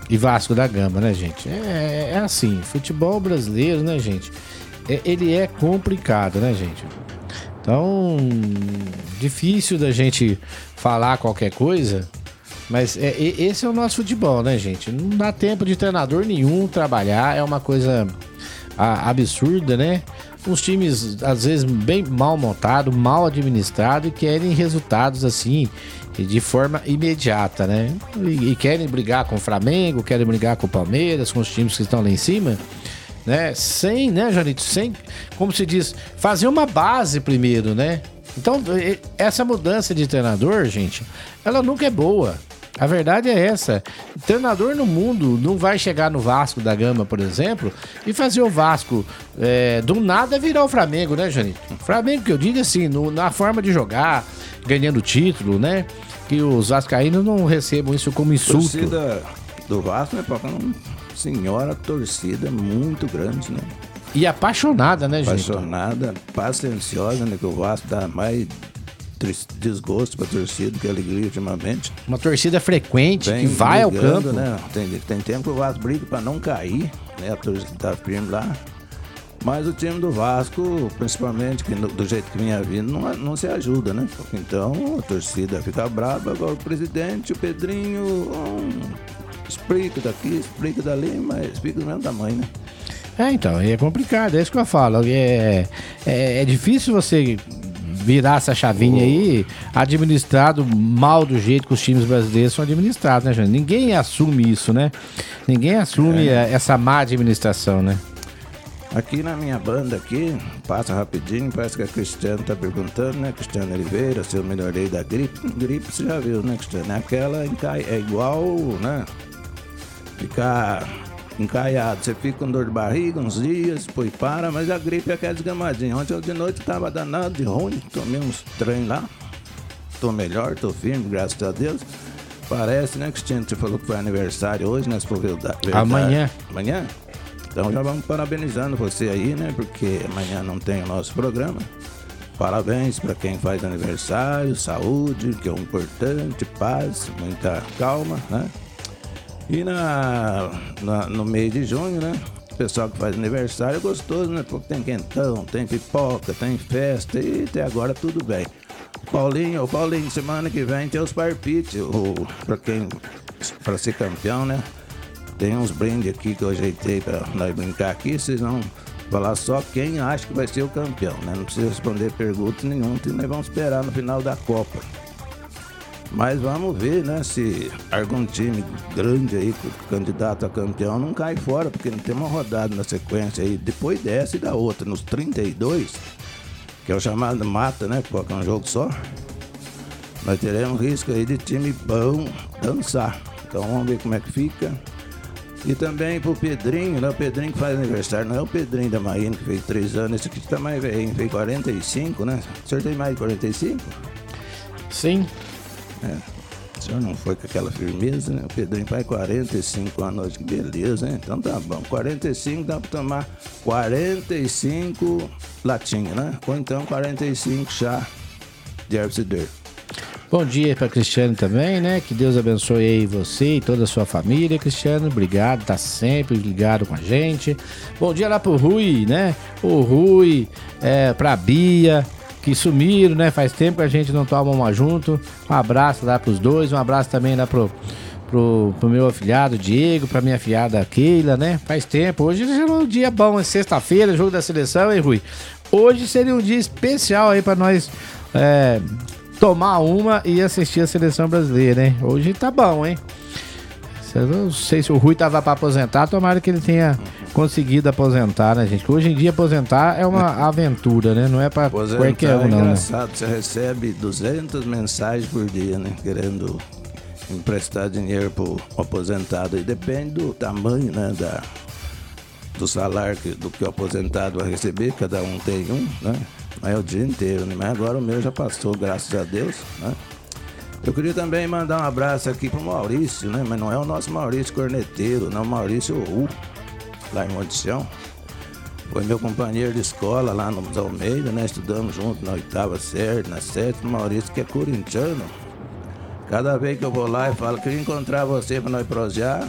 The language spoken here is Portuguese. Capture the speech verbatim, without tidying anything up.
e Vasco da Gama, né, gente? É, é assim, futebol brasileiro, né, gente? É, ele é complicado, né, gente? Então, difícil da gente falar qualquer coisa, mas é, esse é o nosso futebol, né, gente? Não dá tempo de treinador nenhum trabalhar, é uma coisa a, absurda, né? Uns times, às vezes, bem mal montados, mal administrados e querem resultados assim, de forma imediata, né? E, e querem brigar com o Flamengo, querem brigar com o Palmeiras, com os times que estão lá em cima, né? Sem, né, Janito? Sem, como se diz, fazer uma base primeiro, né? Então, essa mudança de treinador, gente, ela nunca é boa. A verdade é essa. O treinador no mundo não vai chegar no Vasco da Gama, por exemplo, e fazer o Vasco é, do nada virar o Flamengo, né, Janito? Flamengo, que eu digo assim, no, na forma de jogar, ganhando título, né? Que os vascaínos não recebam isso como insulto. A torcida do Vasco, né, Papai? Uma senhora torcida muito grande, né? E apaixonada, né, gente? Apaixonada, pacienciosa, né? Que o Vasco dá mais desgosto pra torcida que alegria ultimamente. Uma torcida frequente, Vem que vai brigando, ao campo. Né? Tem, tem tempo que o Vasco briga pra não cair, né? A torcida tá firme lá. Mas o time do Vasco, principalmente, que no, do jeito que vinha vindo, não, não se ajuda, né? Então a torcida fica brava, agora o presidente, o Pedrinho, hum, explica daqui, explica dali, mas fica do mesmo tamanho, né? É, então, é complicado, é isso que eu falo. É, é, é difícil você virar essa chavinha oh. aí, administrado mal do jeito que os times brasileiros são administrados, né, gente? Ninguém assume isso, né? Ninguém assume é. essa má administração, né? Aqui na minha banda aqui, passa rapidinho, parece que a Cristiano tá perguntando, né? Cristiano Oliveira, se eu melhorei da gripe. Gripe você já viu, né, Cristiano? É aquela encai... é igual, né? Ficar encaiado. Você fica com dor de barriga uns dias, depois para, mas a gripe é aquela desgamadinha. Ontem eu de noite tava danado de ruim, tomei uns trem lá. Tô melhor, tô firme, graças a Deus. Parece, né, Cristiano? Você falou que foi aniversário hoje, né? Se for verdade. Amanhã. Amanhã? Então já vamos parabenizando você aí, né? Porque amanhã não tem o nosso programa. Parabéns para quem faz aniversário, saúde, que é o importante, paz, muita calma, né? E na, na, no mês de junho, né? O pessoal que faz aniversário é gostoso, né? Porque tem quentão, tem pipoca, tem festa e até agora tudo bem. Paulinho, ô Paulinho, semana que vem tem os parpites, para quem, para ser campeão, né? Tem uns brindes aqui que eu ajeitei pra nós brincar aqui, vocês vão falar só quem acha que vai ser o campeão, né? Não precisa responder pergunta nenhuma, nós vamos esperar no final da Copa. Mas vamos ver, né, se algum time grande aí, candidato a campeão, não cai fora, porque não tem uma rodada na sequência aí, depois dessa e da outra, nos trinta e dois, que é o chamado mata, né, porque é um jogo só, nós teremos risco aí de time bom dançar. Então vamos ver como é que fica. E também pro Pedrinho, né? O Pedrinho que faz aniversário, não é o Pedrinho da Maína que fez três anos, esse aqui tá mais velho, fez quarenta e cinco, né? O senhor tem mais de quarenta e cinco? Sim. É. O senhor não foi com aquela firmeza, né? O Pedrinho faz quarenta e cinco anos hoje, que beleza, hein? Então tá bom. quarenta e cinco dá pra tomar quarenta e cinco latinhas, né? Ou então quarenta e cinco chá de erva cidreira. Bom dia para Cristiano também, né? Que Deus abençoe aí você e toda a sua família, Cristiano. Obrigado, tá sempre ligado com a gente. Bom dia lá pro Rui, né? O Rui, é, pra Bia, que sumiram, né? Faz tempo que a gente não toma uma junto. Um abraço lá pros dois, um abraço também lá pro, pro, pro meu afilhado Diego, pra minha afilhada Keila, né? Faz tempo. Hoje é um dia bom, é sexta-feira, jogo da seleção, hein, Rui? Hoje seria um dia especial aí pra nós... É, tomar uma e assistir a seleção brasileira, hein? Hoje tá bom, hein? Eu não sei se o Rui tava pra aposentar, tomara que ele tenha conseguido aposentar, né, gente? Hoje em dia aposentar é uma aventura, né? Não é pra aposentar qualquer um, é não, engraçado, né? Você recebe duzentas mensagens por dia, né? Querendo emprestar dinheiro pro aposentado. E depende do tamanho, né? Da, do salário que, do que o aposentado vai receber, cada um tem um, né? Mas é o dia inteiro, né? Mas agora o meu já passou, graças a Deus, né? Eu queria também mandar um abraço aqui pro Maurício, né? Mas não é o nosso Maurício corneteiro, não, o Maurício Ru, lá em Montição. Foi meu companheiro de escola lá no Almeida, né? Estudamos junto na oitava série, na sétima. Maurício que é corintiano. Cada vez que eu vou lá e falo, queria encontrar você pra nós prosear,